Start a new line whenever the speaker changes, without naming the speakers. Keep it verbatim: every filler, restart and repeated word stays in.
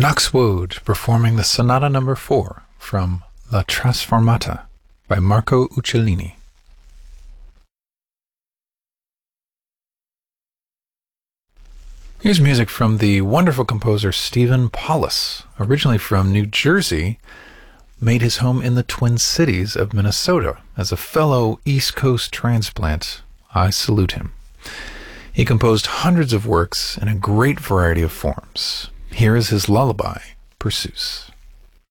Knox Wood performing the Sonata Number four from La Trasformata by Marco Uccellini. Here's music from the wonderful composer Stephen Paulus, originally from New Jersey, made his home in the Twin Cities of Minnesota. As a fellow East Coast transplant, I salute him. He composed hundreds of works in a great variety of forms. Here is his lullaby, Perseus.